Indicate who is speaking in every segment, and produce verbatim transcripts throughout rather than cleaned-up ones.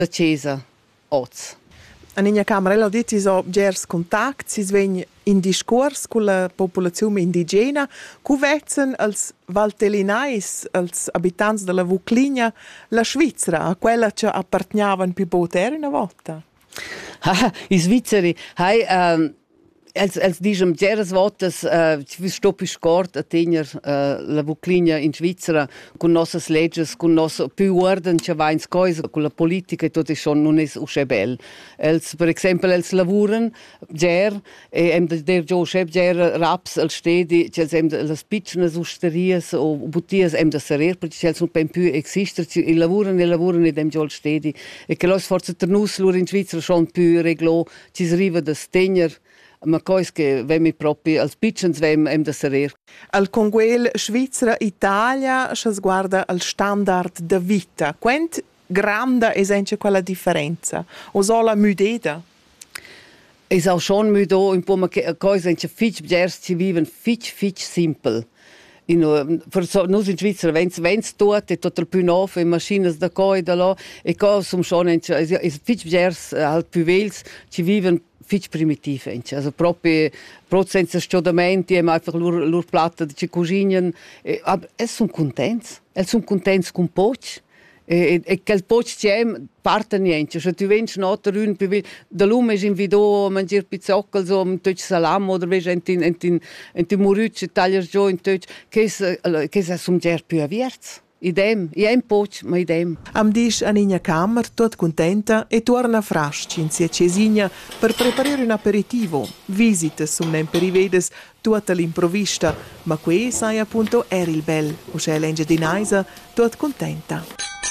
Speaker 1: La Chiesa, oz.
Speaker 2: A Nina Camarella ha detto so gers contact, si svegn in discors con la popolazione indigena, cu vezzan als valtellinais, als abitanti della Vucligna, la Svizzera, a quella che appartenavan più poter una volta.
Speaker 1: Ah, i svizzeri, hai, um, els, els dicem geras votas, uh, ci sto più scort a tenere uh, la Vucligna in Svizzera con nossas legges, con nos più ordem che va in scoisa, con la politica e tutto ciò non è usce bel. Els, per esempio, els lavuren ger, e em de der jo scheb ger raps al stedi, els em de las pitchenas usterias o butias em de sarer, perché els non pen più exister, i lavuren e lavuren ed em jo al stedi, e che los forza ternus lur in Svizzera schon più reglo, ci s'riva da stegner, ma cois che vemi proprio als pitchens vem em da sarer.
Speaker 2: Al conguel Svizzera Italia si guarda al standard de vita. Quant grande è sempre quella differenza? O sola mudeda?
Speaker 1: Es auch schon müdo un po' ma che cois ence fitch gers ci viven fitch fitch simpel. In per so, nus in Svizzera vens vens tot e tot più nov e maschines da coi da là e co sum schon ence es fitch gers halt più vels ci viven fitch primitiv ence, also proprio pro senza sciodamenti e einfach lur lur platta di cucinen e ab es sun contents, els sun contents con poch. E, e quel poch c'è parte niente, se tu vens noter un più da lume in video mangiare pizzoccoli o un touch salam o vedi in in in in ti murucci tagliar giù in touch che che sa sumger più avierz. Idem, i ein poch, ma idem.
Speaker 2: Am dis a Nina Cammer, tot contenta, e torna frasci in sia cesigna per preparare un aperitivo. Visite sum per i vedes tutta l'improvvista, ma qui sai appunto eri il bel, o c'è l'enge di Naisa, tot contenta.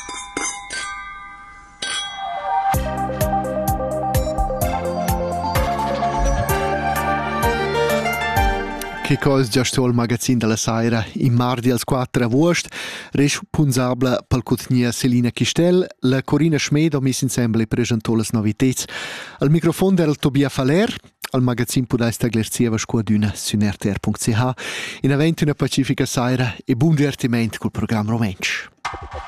Speaker 3: Che cosa già sto al magazzino della Saira in mardi als quattro agosto, responsabile per cutnia Selina Chistel, la Corina Schmed ha messo insieme e presentò le novità. Al microfono era Tobia Faler, al magazzino potete staglerzieva scuaduna su r t r punto c h. In avento una pacifica Saira e buon divertimento col programma Romensch.